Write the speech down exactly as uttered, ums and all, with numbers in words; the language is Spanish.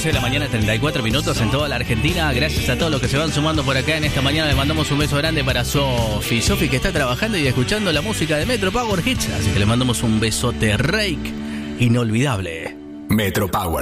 once de la mañana, treinta y cuatro minutos en toda la Argentina. Gracias a todos los que se van sumando por acá en esta mañana. Le mandamos un beso grande para Sofi. Sofi que está trabajando y escuchando la música de Metro Power Hits. Así que le mandamos un besote reik inolvidable. Metro Power